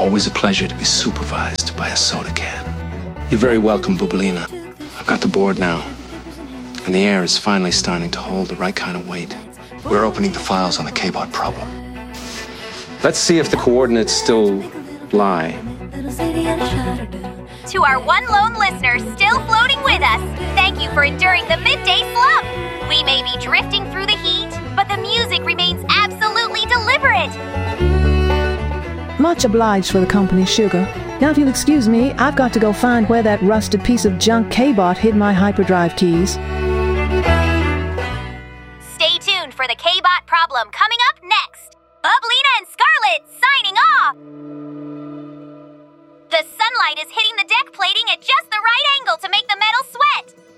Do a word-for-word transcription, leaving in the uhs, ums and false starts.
Always a pleasure to be supervised by a soda can. You're very welcome, Bubalina. I've got the board now, and the air is finally starting to hold the right kind of weight. We're opening the files on the K-Bot problem. Let's see if the coordinates still lie. To our one lone listener still floating with us, thank you for enduring the midday slump. We may be drifting through the heat, but the music remains absolutely deliberate. Much obliged for the company, Sugar. Now if you'll excuse me, I've got to go find where that rusted piece of junk K-Bot hid my hyperdrive keys. Stay tuned for the K-Bot problem coming up next. Bubalina and Scarlet signing off. The sunlight is hitting the deck plating at just the right angle to make the metal sweat.